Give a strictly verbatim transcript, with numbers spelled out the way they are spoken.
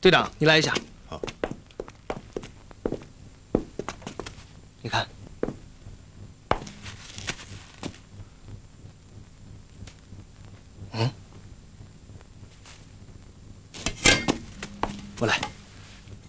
队长，你来一下。 好。 你看，嗯。